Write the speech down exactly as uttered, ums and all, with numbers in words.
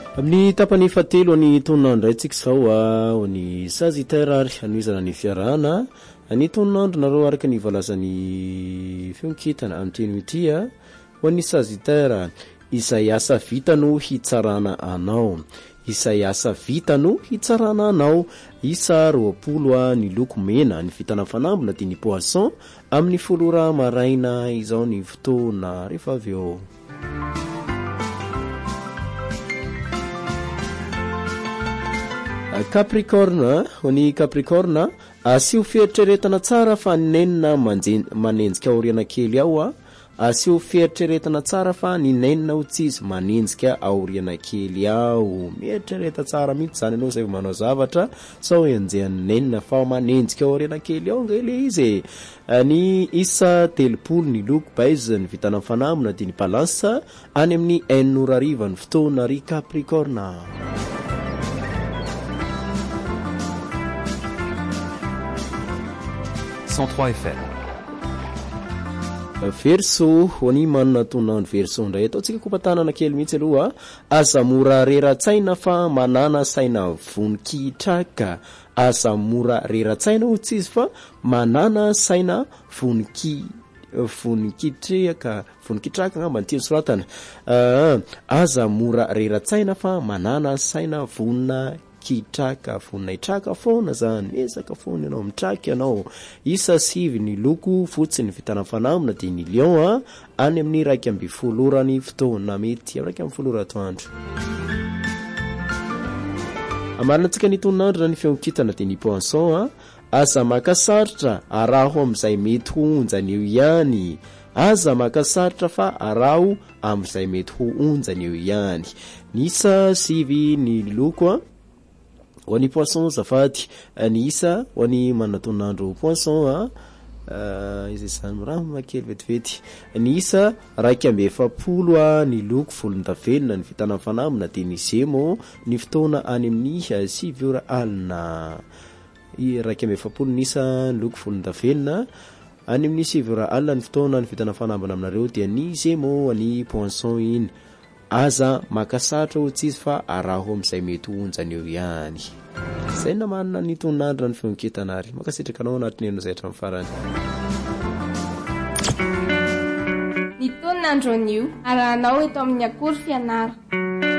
Amin'ny tapany fatelo ny tonandro raitsika sao ny Sagittaire ary anoizana ny fiarahana ny tonandro nareo araka ny valazany fiankitana amtenity ho ny Sagittaire izay asa vita no hitsarana anao izay asa vita no hitsarana anao isa roapolo ny loko mena ny vitana fanambona dia ny poisson amin'ny folora maraina izao ny fotoana rehefa avy eo. Capricorne ny Capricorne asio fieritreretana tsara fa nenina manenjika aoriana kely ao asio fieritreretana tsara fa ny nenina ho tsisy manenjika aoriana kely ao mieritreretana tsara mihitsy zany ianao zay manao zavatra sao enjehany nenina fa manenjika aoriana kely ao ngely izy ny isa telopolo ny loko baiza ny vitana fanamina dia ny balance any amin'ny enora ariva ny fotoana ry Capricorne. cent trois F M. Verseau honi manana tonandro Verseau ndray ataontsika kompatanana kely mihitsy aloha aza mora rera-tsaina fa manana saina voninkitraka aza mora rera-tsaina ho tsy izy fa manana saina voninki voninkitraka voninkitraka ngamba ny teny soratana uh, aza mora rera-tsaina fa manana saina vonina kitraka vonina itraka foana zany ezaka foana ianao mitraka ianao isa sivy ny loko fotsy ny vitana fanamina dia ny lion any amin'ny raiky amby folorany fotoana mety raiky amby folora atoandro. Amaranantsika ny tonandro ny fiankitana dia ny poisson aza makasarotra araho amin'izay mety ho onjany eo ihany aza makasarotra fa araho amin'izay mety ho onjany eo ihany ny isa sivy ny loko ho any poisson zafady ny isa ho any manatonandro poisson izay zany raha makely vetivety ny isa raiky amby efapolo ny loko volondavenona ny vitana fanamina dia ny Gémeaux ny fotoana any amin'ny sivy ora alina raiky amby efapolo ny isa ny loko volondavenona any amin'ny sivy ora alina ny fotoana ny vitana fanamina aminareo dia ny Gémeaux ny poisson iny aza makasatra ho tsy izy fa araho amin'izay mety onjany eo ihany. Zay namanana ny tonandro ny fiankitana ary makasitraka anao anatiny eno zay hatramin'ny farany. Ny tonandro anio arahanao eto amin'ny akory fianara.